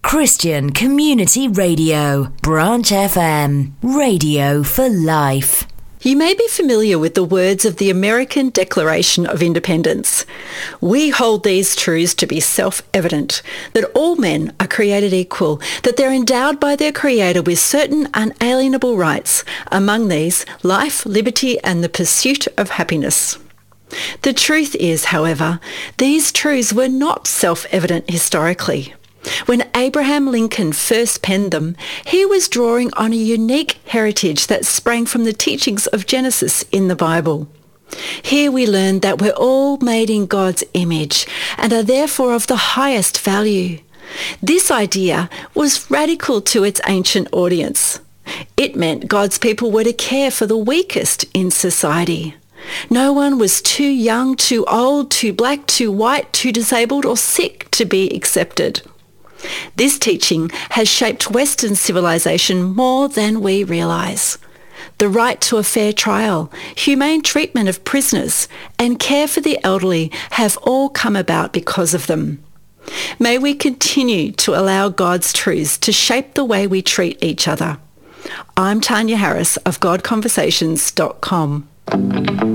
Christian Community Radio, Branch FM, radio for life. You may be familiar with the words of the American Declaration of Independence. We hold these truths to be self-evident, that all men are created equal, that they're endowed by their Creator with certain unalienable rights, among these life, liberty, and the pursuit of happiness. The truth is, however, these truths were not self-evident historically. When Abraham Lincoln first penned them, he was drawing on a unique heritage that sprang from the teachings of Genesis in the Bible. Here we learn that we're all made in God's image and are therefore of the highest value. This idea was radical to its ancient audience. It meant God's people were to care for the weakest in society. No one was too young, too old, too black, too white, too disabled or sick to be accepted. This teaching has shaped Western civilization more than we realise. The right to a fair trial, humane treatment of prisoners, and care for the elderly have all come about because of them. May we continue to allow God's truths to shape the way we treat each other. I'm Tanya Harris of GodConversations.com.